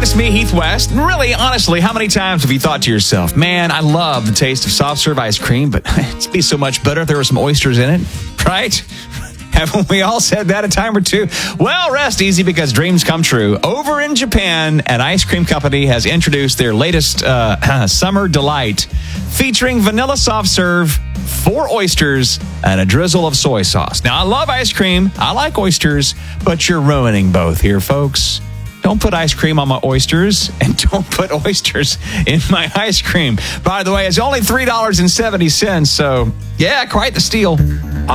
again, it's me, Heath West. And really, honestly, how many times have you thought to yourself, man, I love the taste of soft serve ice cream, but it'd be so much better if there were some oysters in it, right? Haven't we all said that a time or two? Well, rest easy because dreams come true. Over in Japan, an ice cream company has introduced their latest summer delight featuring vanilla soft serve, 4 oysters, and a drizzle of soy sauce. Now, I love ice cream. I like oysters, but you're ruining both here, folks. Don't put ice cream on my oysters, and don't put oysters in my ice cream. By the way, it's only $3.70, so yeah, quite the steal.